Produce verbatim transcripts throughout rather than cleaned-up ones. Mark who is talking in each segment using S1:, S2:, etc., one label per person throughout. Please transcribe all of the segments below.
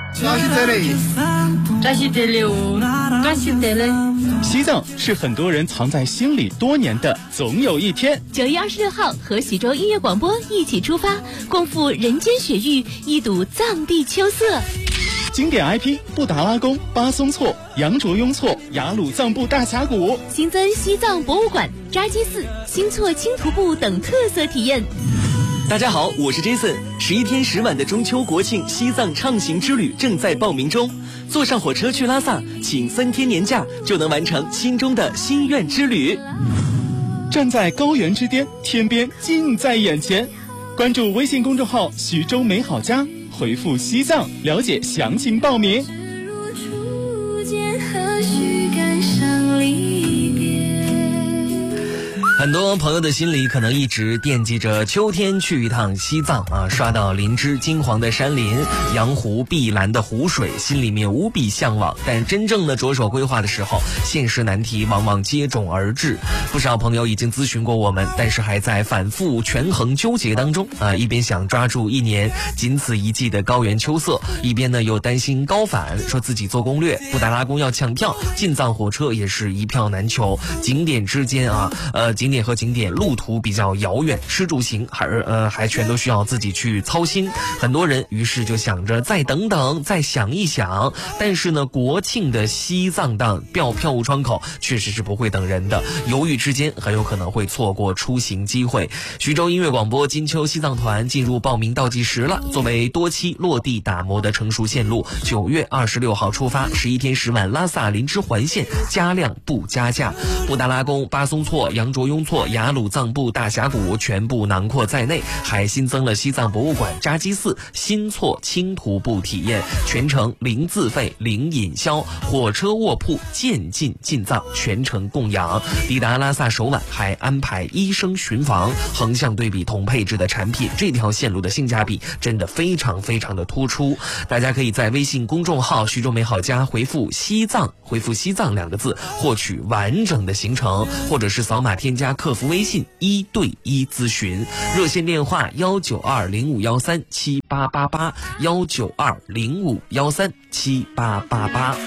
S1: 扎西德勒，
S2: 扎西德勒哦，扎西德勒。
S3: 西藏是很多人藏在心里多年的总有一天。
S4: 九月二十六号，和徐州音乐广播一起出发，共赴人间雪域，一睹藏地秋色。
S3: 经典 I P 布达拉宫、巴松措、羊卓雍措、雅鲁藏布大峡谷，
S4: 新增西藏博物馆、扎基寺、新措轻徒步等特色体验。
S5: 大家好，我是 Jason。十一天十晚的中秋国庆西藏畅行之旅正在报名中，坐上火车去拉萨，请三天年假就能完成心中的心愿之旅。
S3: 站在高原之巅，天边近在眼前。关注微信公众号徐州美好家，回复西藏了解详情报名。
S5: 很多朋友的心里可能一直惦记着秋天去一趟西藏啊，刷到林芝金黄的山林，羊湖碧蓝的湖水，心里面无比向往。但真正的着手规划的时候，现实难题往往接踵而至。不少朋友已经咨询过我们，但是还在反复权衡纠结当中啊，一边想抓住一年仅此一季的高原秋色，一边呢又担心高反，说自己做攻略，布达拉宫要抢票，进藏火车也是一票难求，景点之间啊，呃景点和景点路途比较遥远，吃住行还呃还全都需要自己去操心。很多人于是就想着再等等，再想一想。但是呢，国庆的西藏档票票务窗口确实是不会等人的，犹豫之间很有可能会错过出行机会。徐州音乐广播金秋西藏团进入报名倒计时了。作为多期落地打磨的成熟线路，九月二十六号出发，十一天十晚拉萨林芝环线，加量不加价。布达拉宫、巴松措、羊卓雍措、雅鲁藏布大峡谷全部囊括在内，还新增了西藏博物馆、扎基寺、新措轻徒步体验，全程零自费、零饮销，火车卧铺渐进进藏，全程供养。抵达拉萨首晚还安排医生巡房。横向对比同配置的产品，这条线路的性价比真的非常非常的突出。大家可以在微信公众号徐州美好家回复西藏，回复西藏两个字，获取完整的行程，或者是扫码添加客服微信一对一咨询，热线电话幺九二零五幺三七八八八，幺九二零五幺三七八八八。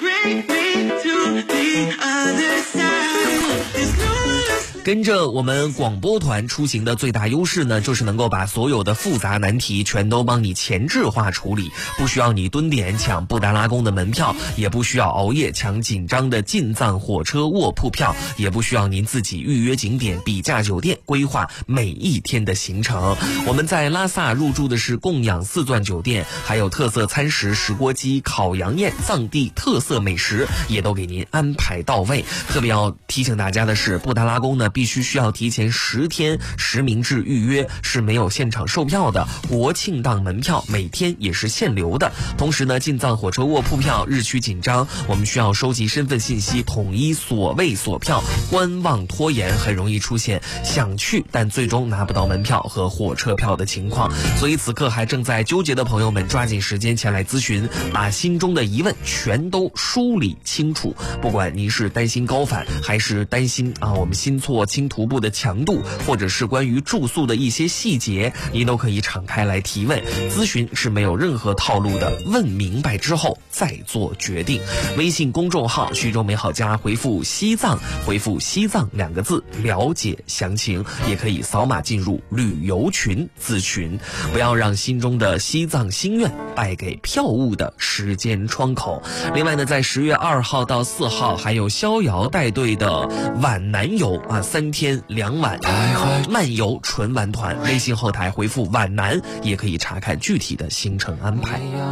S5: 跟着我们广播团出行的最大优势呢，就是能够把所有的复杂难题全都帮你前置化处理，不需要你蹲点抢布达拉宫的门票，也不需要熬夜抢紧张的进藏火车卧铺票，也不需要您自己预约景点、比价酒店、规划每一天的行程。我们在拉萨入住的是供养四钻酒店，还有特色餐食、石锅鸡、烤羊宴、藏地特色美食也都给您安排到位。特别要提醒大家的是，布达拉宫呢必须需要提前十天实名制预约，是没有现场售票的。国庆档门票每天也是限流的。同时呢，进藏火车卧铺票日趋紧张，我们需要收集身份信息，统一锁位锁票，观望拖延很容易出现想去但最终拿不到门票和火车票的情况。所以此刻还正在纠结的朋友们，抓紧时间前来咨询，把心中的疑问全都梳理清楚。不管您是担心高反，还是担心啊我们新措轻徒步的强度，或者是关于住宿的一些细节，您都可以敞开来提问。咨询是没有任何套路的，问明白之后再做决定。微信公众号徐州美好家回复西藏，回复西藏两个字了解详情，也可以扫码进入旅游群咨询。不要让心中的西藏心愿败给票务的时间窗口。另外呢，在十月二号到四号还有逍遥带队的皖南游啊，三天两晚漫游纯玩团，微信后台回复皖南也可以查看具体的行程安排。